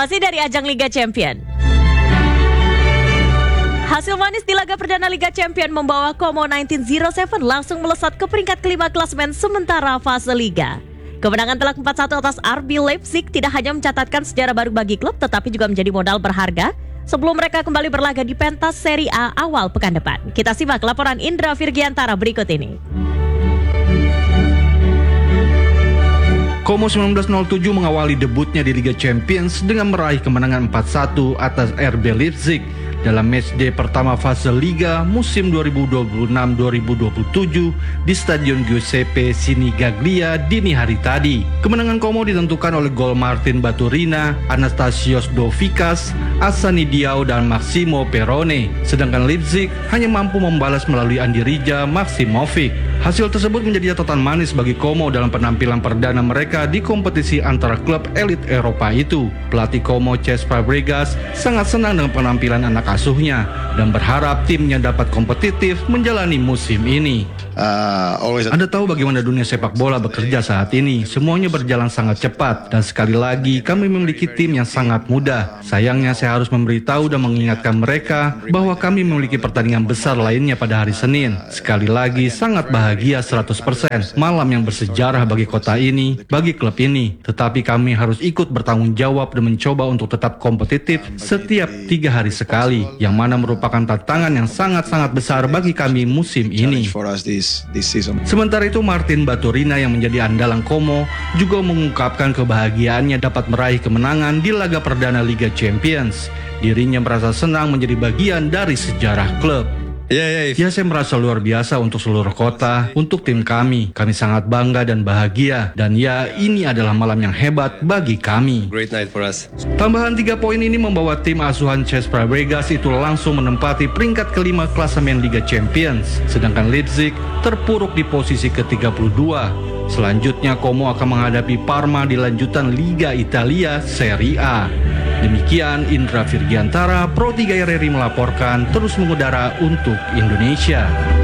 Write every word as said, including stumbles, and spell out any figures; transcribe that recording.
Masih dari ajang Liga Champion. Hasil manis di laga perdana Liga Champion membawa Como seribu sembilan ratus tujuh langsung melesat ke peringkat kelima klasemen sementara fase Liga. Kemenangan telak empat satu atas R B Leipzig tidak hanya mencatatkan sejarah baru bagi klub, tetapi juga menjadi modal berharga sebelum mereka kembali berlaga di pentas Serie A awal pekan depan. Kita simak laporan Indra Virgiantara berikut ini. Como seribu sembilan ratus tujuh mengawali debutnya di Liga Champions dengan meraih kemenangan empat satu atas R B Leipzig dalam matchday pertama fase Liga musim dua ribu dua puluh enam dua ribu dua puluh tujuh di Stadion Giuseppe Sinigaglia dini hari tadi. Kemenangan Como ditentukan oleh gol Martin Baturina, Anastasios Dovikas, Asani Diao dan Maximo Perrone. Sedangkan Leipzig hanya mampu membalas melalui Andi Rija Maximovic. Hasil tersebut menjadi catatan manis bagi Como dalam penampilan perdana mereka di kompetisi antara klub elit Eropa itu. Pelatih Como Cesc Fabregas sangat senang dengan penampilan anak asuhnya dan berharap timnya dapat kompetitif menjalani musim ini. Uh, always... Anda tahu bagaimana dunia sepak bola bekerja saat ini. Semuanya berjalan sangat cepat dan sekali lagi kami memiliki tim yang sangat muda. Sayangnya saya harus memberitahu dan mengingatkan mereka bahwa kami memiliki pertandingan besar lainnya pada hari Senin. Sekali lagi sangat bahagia seratus persen. Malam yang bersejarah bagi kota ini, bagi klub ini. Tetapi kami harus ikut bertanggung jawab dan mencoba untuk tetap kompetitif setiap tiga hari sekali, yang mana merupakan tantangan yang sangat-sangat besar bagi kami musim ini. Sementara itu Martin Baturina yang menjadi andalan Como juga mengungkapkan kebahagiaannya dapat meraih kemenangan di laga perdana Liga Champions. Dirinya merasa senang menjadi bagian dari sejarah klub. Ya, ya, ya, saya merasa luar biasa untuk seluruh kota, untuk tim kami. Kami sangat bangga dan bahagia. Dan ya, ini adalah malam yang hebat bagi kami. Great night for us. Tambahan tiga poin ini membawa tim asuhan Cesc Fabregas itu langsung menempati peringkat kelima klasemen Liga Champions. Sedangkan Leipzig terpuruk di posisi ke tiga puluh dua. Selanjutnya Como akan menghadapi Parma di lanjutan Liga Italia Serie A. Demikian Indra Virgiantara, Pro tiga R R I melaporkan, terus mengudara untuk Indonesia.